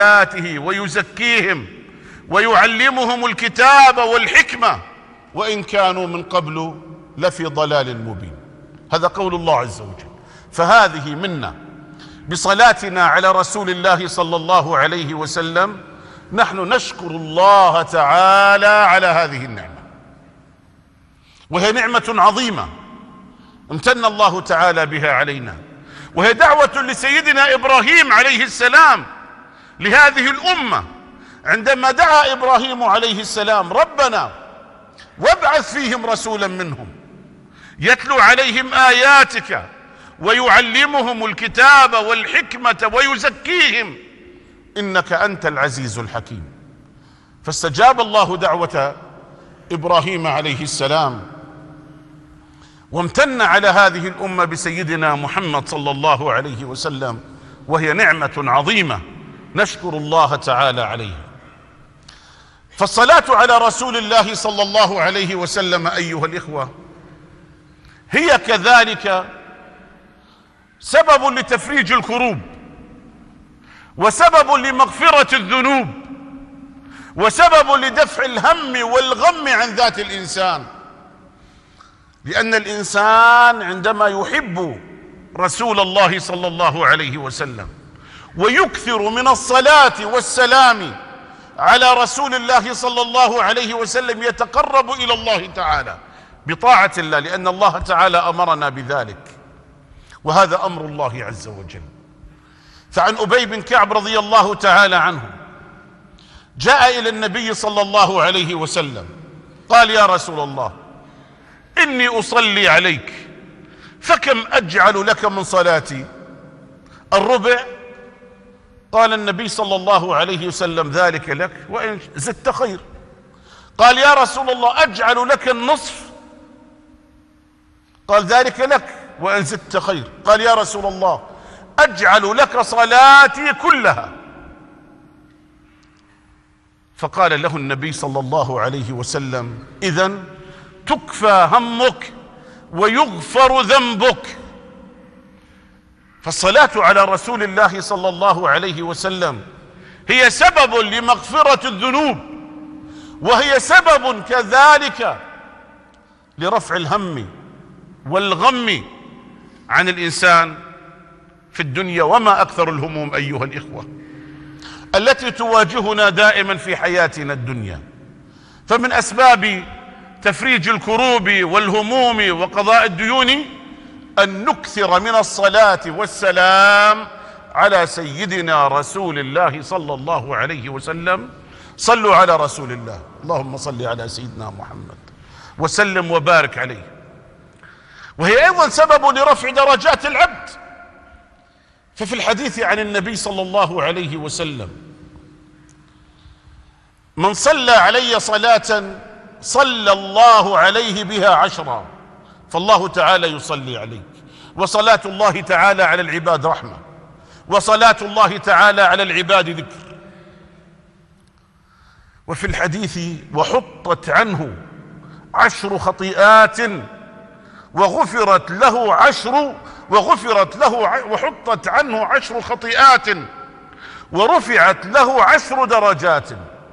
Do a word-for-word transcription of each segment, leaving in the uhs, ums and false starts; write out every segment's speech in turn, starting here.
آياته ويزكيهم ويعلمهم الكتاب والحكمة وإن كانوا من قبل لفي ضلال مبين. هذا قول الله عز وجل. فهذه منا بصلاتنا على رسول الله صلى الله عليه وسلم نحن نشكر الله تعالى على هذه النعمة، وهي نعمة عظيمة امتن الله تعالى بها علينا، وهي دعوة لسيدنا إبراهيم عليه السلام لهذه الأمة عندما دعا إبراهيم عليه السلام: ربنا وابعث فيهم رسولا منهم يتلو عليهم آياتك ويعلمهم الكتاب والحكمة ويزكيهم إنك أنت العزيز الحكيم. فاستجاب الله دعوة إبراهيم عليه السلام وامتن على هذه الأمة بسيدنا محمد صلى الله عليه وسلم، وهي نعمة عظيمة نشكر الله تعالى عليها. فالصلاة على رسول الله صلى الله عليه وسلم أيها الإخوة هي كذلك سبب لتفريج الكروب، وسبب لمغفرة الذنوب، وسبب لدفع الهم والغم عن ذات الإنسان. لأن الإنسان عندما يحب رسول الله صلى الله عليه وسلم ويكثر من الصلاة والسلام على رسول الله صلى الله عليه وسلم يتقرب إلى الله تعالى بطاعة الله، لأن الله تعالى أمرنا بذلك، وهذا أمر الله عز وجل. فعن أبي بن كعب رضي الله تعالى عنه جاء إلى النبي صلى الله عليه وسلم قال: يا رسول الله، إني أصلي عليك فكم أجعل لك من صلاتي؟ الربع؟ قال النبي صلى الله عليه وسلم: ذلك لك وإن زدت خير. قال: يا رسول الله، أجعل لك النصف؟ قال: ذلك لك وإن زدت خير. قال: يا رسول الله، أجعل لك صلاتي كلها. فقال له النبي صلى الله عليه وسلم: إذن تكفى همك ويغفر ذنبك. فالصلاة على رسول الله صلى الله عليه وسلم هي سبب لمغفرة الذنوب، وهي سبب كذلك لرفع الهم والغم عن الإنسان في الدنيا. وما أكثر الهموم أيها الإخوة التي تواجهنا دائما في حياتنا الدنيا. فمن أسباب تفريج الكروب والهموم وقضاء الديون أن نكثر من الصلاة والسلام على سيدنا رسول الله صلى الله عليه وسلم. صلوا على رسول الله، اللهم صل على سيدنا محمد وسلم وبارك عليه. وهي أيضا سبب لرفع درجات العبد. ففي الحديث عن النبي صلى الله عليه وسلم: من صلى علي صلاة صلى الله عليه بها عشرا. فالله تعالى يصلي عليك، وصلاة الله تعالى على العباد رحمة، وصلاة الله تعالى على العباد ذكر. وفي الحديث: وحطت عنه عشر خطيئات وغفرت له عشر وغفرت له وحطت عنه عشر خطيئات ورفعت له عشر درجات.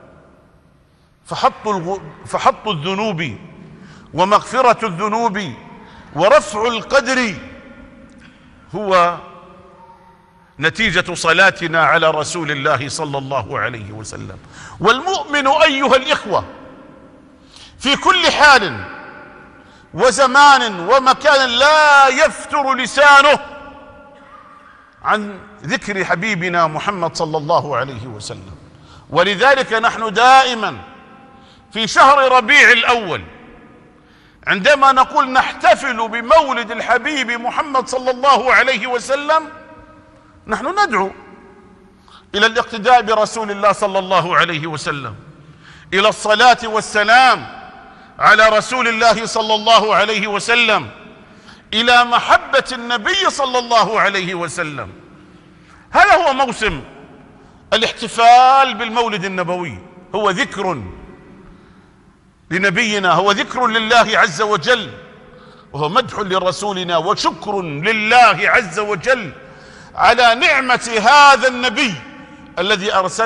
فحط فحط الذنوب ومغفرة الذنوب ورفع القدر هو نتيجة صلاتنا على رسول الله صلى الله عليه وسلم. والمؤمن أيها الإخوة في كل حال وزمان ومكان لا يفتر لسانه عن ذكر حبيبنا محمد صلى الله عليه وسلم. ولذلك نحن دائما في شهر ربيع الأول عندما نقول نحتفل بمولد الحبيب محمد صلى الله عليه وسلم نحن ندعو إلى الاقتداء برسول الله صلى الله عليه وسلم، إلى الصلاة والسلام على رسول الله صلى الله عليه وسلم، إلى محبة النبي صلى الله عليه وسلم. هذا هو موسم الاحتفال بالمولد النبوي، هو ذكر لنبينا، هو ذكر لله عز وجل، وهو مدح لرسولنا وشكر لله عز وجل على نعمة هذا النبي الذي أرسل